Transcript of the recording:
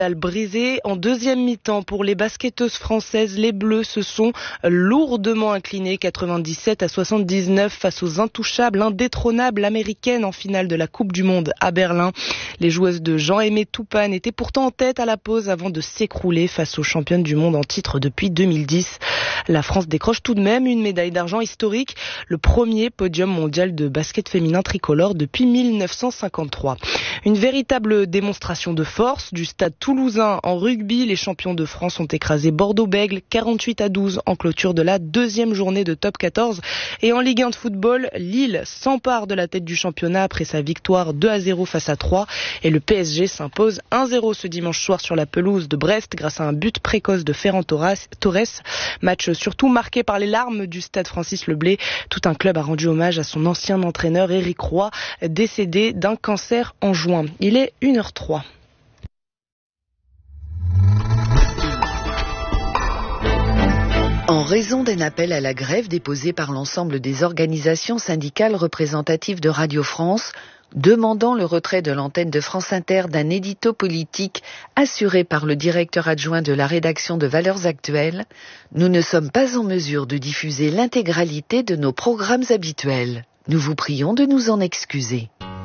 Brisé en deuxième mi-temps pour les basketteuses françaises. Les Bleus se sont lourdement inclinés 97-79 face aux intouchables, indétrônables américaines en finale de la Coupe du Monde à Berlin. Les joueuses de Jean-Aimé Toupane étaient pourtant en tête à la pause avant de s'écrouler face aux championnes du monde en titre depuis 2010. La France décroche tout de même une médaille d'argent historique, le premier podium mondial de basket féminin tricolore depuis 1953. Une véritable démonstration de force du stade toulousain en rugby. Les champions de France ont écrasé Bordeaux-Bègles 48-12 en clôture de la deuxième journée de top 14. Et en Ligue 1 de football, Lille s'empare de la tête du championnat après sa victoire 2-0 face à 3. Et le PSG s'impose 1-0 ce dimanche soir sur la pelouse de Brest grâce à un but précoce de Ferran Torres. Match surtout marqué par les larmes du stade Francis Leblay. Tout un club a rendu hommage à son ancien entraîneur Éric Roy, décédé d'un cancer en juin. Il est 1h03. En raison d'un appel à la grève déposé par l'ensemble des organisations syndicales représentatives de Radio France, demandant le retrait de l'antenne de France Inter d'un édito politique assuré par le directeur adjoint de la rédaction de Valeurs Actuelles, nous ne sommes pas en mesure de diffuser l'intégralité de nos programmes habituels. Nous vous prions de nous en excuser.